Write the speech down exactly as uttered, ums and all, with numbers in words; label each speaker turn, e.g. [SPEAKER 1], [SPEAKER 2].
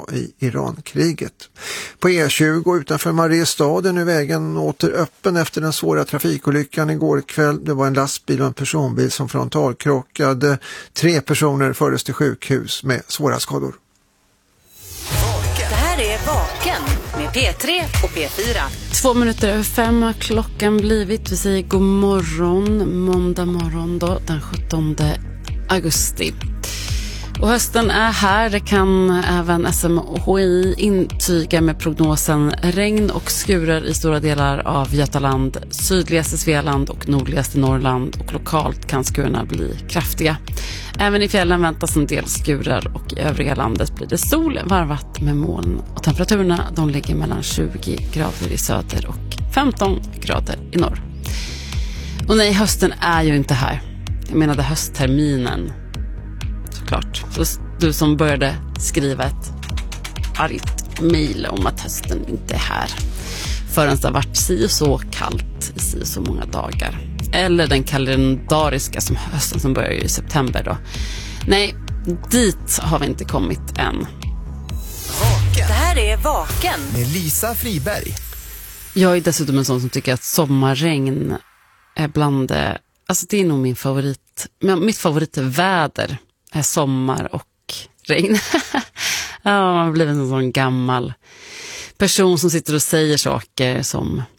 [SPEAKER 1] i Irankriget. På E tjugo utanför Mariestad är nu vägen åter öppen efter den svåra trafikolyckan igår kväll. Det var en lastbil och en personbil som frontalkrockade. Tre personer fördes till sjukhus med svåra skador.
[SPEAKER 2] Det här är Vaken med P tre och P fyra.
[SPEAKER 3] Två minuter över fem har klockan blivit. Vi säger god morgon, måndag morgon då, den sjuttonde augusti. Och hösten är här, det kan även S M H I intyga med prognosen regn och skurar i stora delar av Götaland, sydligaste Svealand och nordligaste Norrland, och lokalt kan skurarna bli kraftiga. Även i fjällen väntas en del skurar och i övriga landet blir det sol varvat med moln, och temperaturerna de ligger mellan tjugo grader i söder och femton grader i norr. Och nej, hösten är ju inte här. Jag menade höstterminen. Såklart. Så du som började skriva ett argt mejl om att hösten inte är här förrän det har varit si och så kallt i si och så många dagar. Eller den kalendariska som hösten som börjar i september då. Nej, dit har vi inte kommit än.
[SPEAKER 2] Det här är Vaken
[SPEAKER 4] med Lisa Friberg.
[SPEAKER 3] Jag är dessutom en sån som tycker att sommarregn är bland det, alltså det är nog min favorit, men mitt favoritväder är sommar och regn. Ja, man blir en sån gammal person som sitter och säger saker som